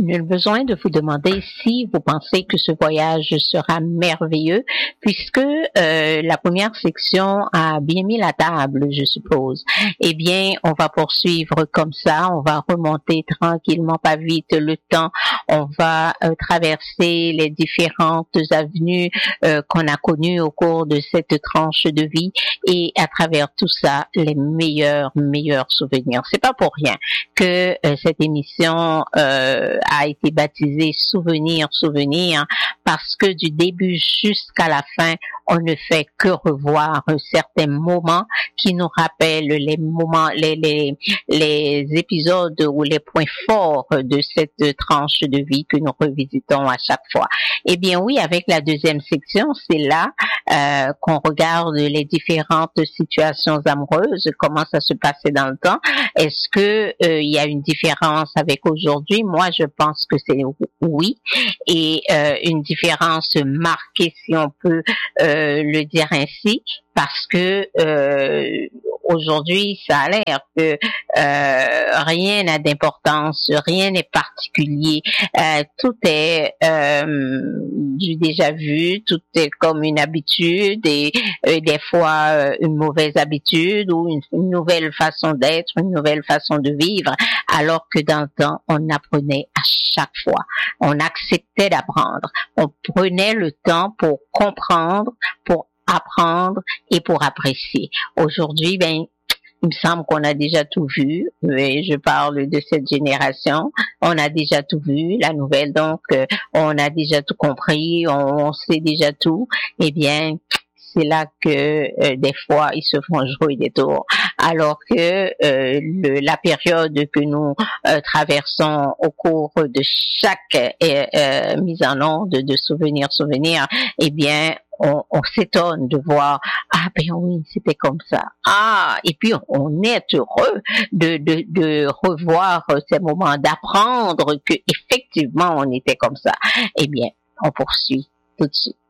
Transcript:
nul besoin de vous demander si vous pensez que ce voyage sera merveilleux, puisque la première section a bien mis la table, je suppose. Eh bien, on va poursuivre comme ça, on va remonter tranquillement, pas vite le temps, on va traverser les différentes avenues qu'on a connues au cours de cette tranche de vie, et à travers tout ça, les meilleurs souvenirs. C'est pas pour rien que cette émission a été baptisée Souvenir, parce que du début jusqu'à la fin, on ne fait que revoir certains moments qui nous rappellent les moments, les épisodes ou les points forts de cette tranche de vie que nous revisitons à chaque fois. Eh bien oui, avec la deuxième section, c'est là qu'on regarde les différentes situations amoureuses, comment ça se passait dans le temps. Est-ce que il y a une différence avec aujourd'hui? Moi, je pense que c'est oui, et une différence marquée, si on peut le dire ainsi, parce que aujourd'hui, ça a l'air que rien n'a d'importance, rien n'est particulier, tout est du déjà vu, tout est comme une habitude, et des fois une mauvaise habitude ou une nouvelle façon d'être, une nouvelle façon de vivre, alors que dans le temps, on apprenait à chaque fois, on acceptait d'apprendre, on prenait le temps pour comprendre, pour apprendre et pour apprécier. Aujourd'hui, il me semble qu'on a déjà tout vu, mais je parle de cette génération, on a déjà tout vu, la nouvelle, donc on a déjà tout compris, on sait déjà tout. Eh bien, c'est là que des fois ils se font jouer des tours, alors que la période que nous traversons au cours de chaque mise en onde de souvenir, eh bien on s'étonne de voir, ah ben oui, c'était comme ça. Ah, et puis on est heureux de revoir ces moments, d'apprendre que effectivement on était comme ça. Eh bien, on poursuit tout de suite.